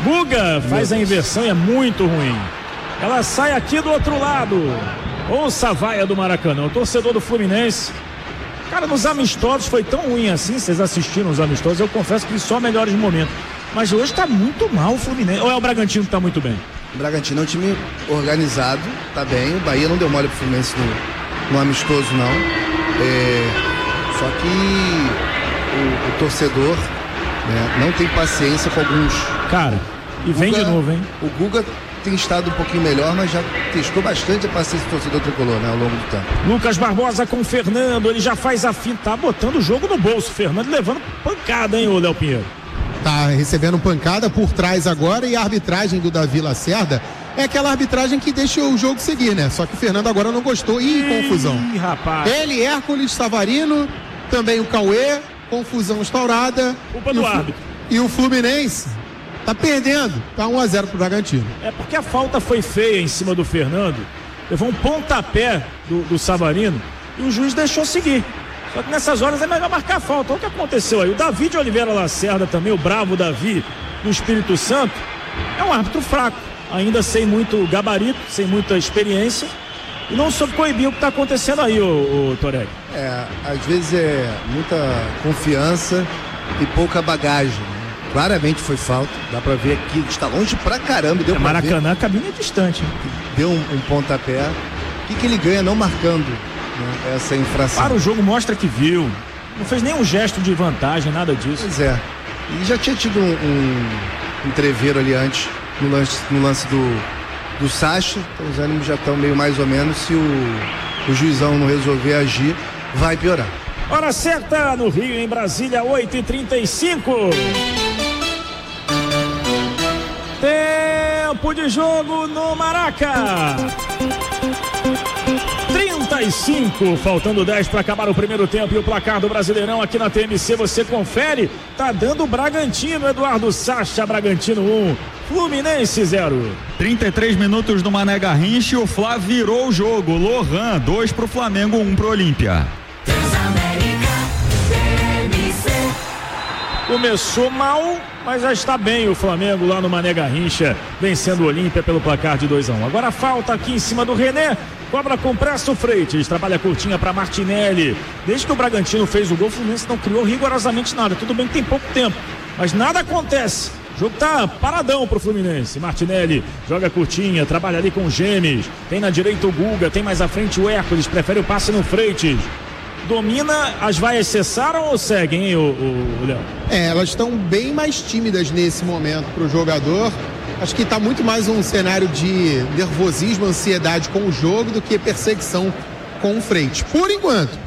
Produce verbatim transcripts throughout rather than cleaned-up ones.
Guga faz a inversão e é muito ruim. Ela sai aqui do outro lado. Ouça a vaia do Maracanã, o torcedor do Fluminense. Cara, nos amistosos foi tão ruim assim. Vocês assistiram os amistosos, eu confesso que só melhores momentos. Mas hoje tá muito mal o Fluminense. Ou é o Bragantino que tá muito bem? O Bragantino é um time organizado, tá bem. O Bahia não deu mole pro Fluminense no, no amistoso, não. É, só que o, o torcedor, né, não tem paciência com alguns. Cara, e vem Guga, de novo, hein? O Guga tem estado um pouquinho melhor, mas já testou bastante a paciência do torcedor tricolor, né, ao longo do tempo. Lucas Barbosa com o Fernando, ele já faz a fita, tá botando o jogo no bolso. Fernando levando pancada, hein, ô Léo Pinheiro? Tá recebendo pancada por trás agora, e a arbitragem do Davi Lacerda é aquela arbitragem que deixa o jogo seguir, né? Só que o Fernando agora não gostou. Ih, Ih confusão. Rapaz. Ele, Hércules, Savarino, também o Cauê, confusão instaurada. Culpa do árbitro. E o Fluminense tá perdendo, tá um a zero pro Bragantino. É porque a falta foi feia em cima do Fernando, levou um pontapé do, do Savarino e o juiz deixou seguir. Só que nessas horas é melhor marcar a falta. Olha o que aconteceu aí. O Davi de Oliveira Lacerda também, o bravo Davi do Espírito Santo, é um árbitro fraco, ainda sem muito gabarito, sem muita experiência, e não soube coibir o que está acontecendo aí, ô, ô Torelli. É, às vezes é muita confiança e pouca bagagem. Claramente foi falta, dá pra ver aqui, está longe pra caramba. Deu é, pra Maracanã, ver. A cabine é distante. Hein? Deu um, um pontapé. O que, que ele ganha não marcando, né, essa infração? Para o jogo, mostra que viu. Não fez nenhum gesto de vantagem, nada disso. Pois é. E já tinha tido um, um, um treveiro ali antes, no lance, no lance do, do Sacha. Então os ânimos já estão meio mais ou menos. Se o, o juizão não resolver agir, vai piorar. Hora certa no Rio, em Brasília, oito e trinta e cinco. Tempo de jogo no Maraca. trinta e cinco, faltando dez para acabar o primeiro tempo, e o placar do Brasileirão aqui na T M C você confere. Tá dando Bragantino, Eduardo Sacha. Bragantino um, Fluminense zero. trinta e três minutos do Mané Garrincha, o Flá virou o jogo. Lohan, dois pro Flamengo, um pro Olímpia. Começou mal, mas já está bem o Flamengo lá no Mané Garrincha, vencendo o Olímpia pelo placar de dois a um. Agora falta aqui em cima do René, cobra com pressa o Freitas, trabalha curtinha para Martinelli. Desde que o Bragantino fez o gol, o Fluminense não criou rigorosamente nada. Tudo bem que tem pouco tempo, mas nada acontece. O jogo tá paradão pro Fluminense. Martinelli joga curtinha, trabalha ali com o Gemes. Tem na direita o Guga, tem mais à frente o Hércules, prefere o passe no Freitas. Domina, as vaias cessaram ou seguem, hein, o, o, o Léo? É, elas estão bem mais tímidas nesse momento pro jogador. Acho que tá muito mais um cenário de nervosismo, ansiedade com o jogo do que perseguição com o Freitas, por enquanto.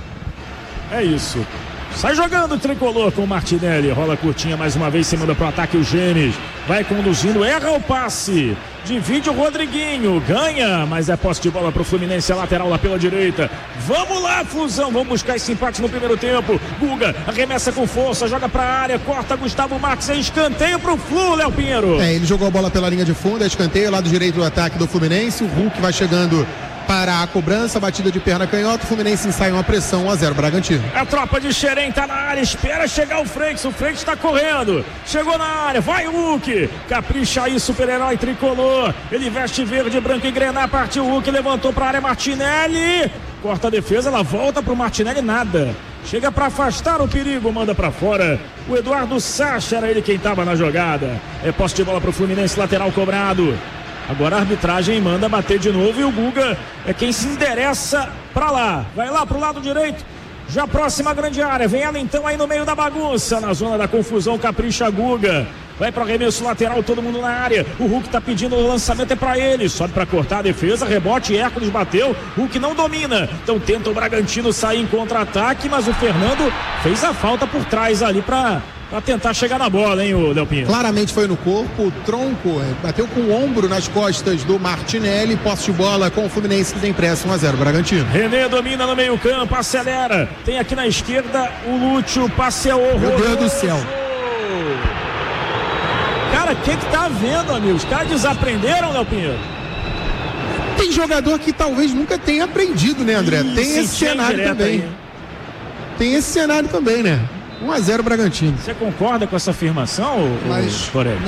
É isso. Sai jogando o tricolor com o Martinelli. Rola curtinha mais uma vez, se manda pro ataque o Genes. Vai conduzindo, erra o passe. Divide o Rodriguinho, ganha, mas é posse de bola pro Fluminense, a lateral lá pela direita. Vamos lá, Flusão, vamos buscar esse empate no primeiro tempo. Guga arremessa com força, joga pra área, corta Gustavo Marques, é escanteio pro Flu, Léo Pinheiro. É, ele jogou a bola pela linha de fundo, é escanteio, lado direito do ataque do Fluminense. O Hulk vai chegando para a cobrança, batida de perna canhota, o Fluminense ensaia uma pressão, um a zero Bragantino. A tropa de Xerém tá na área, espera chegar o Freitas, o Freitas tá correndo, chegou na área, vai o Hulk, capricha aí, super-herói tricolor, ele veste verde, branco e grená, partiu o Hulk, levantou pra área, Martinelli, corta a defesa, ela volta pro Martinelli, nada, chega pra afastar o perigo, manda pra fora, o Eduardo Sacha era ele quem tava na jogada, é posse de bola pro Fluminense, lateral cobrado. Agora a arbitragem manda bater de novo e o Guga é quem se endereça pra lá. Vai lá pro lado direito, já próxima à grande área. Vem ela então aí no meio da bagunça, na zona da confusão, capricha Guga. Vai pro arremesso lateral, todo mundo na área. O Hulk tá pedindo o lançamento, é pra ele. Sobe pra cortar a defesa, rebote, Hércules bateu. Hulk não domina. Então tenta o Bragantino sair em contra-ataque, mas o Fernando fez a falta por trás ali pra... Pra tentar chegar na bola, hein, o Léo Pinheiro? Claramente foi no corpo, o tronco, bateu com o ombro nas costas do Martinelli, posse de bola com o Fluminense que tem pressa, um a zero Bragantino. René domina no meio campo, acelera, tem aqui na esquerda o Lúcio, passe é horroroso. Meu Deus do céu. Cara, o que que tá vendo, amigos? Os caras desaprenderam, Léo Pinheiro? Tem jogador que talvez nunca tenha aprendido, né, André? Ih, tem esse cenário também. Aí. Tem esse cenário também, né? um a zero Bragantino. Você concorda com essa afirmação, Mas, Torelli?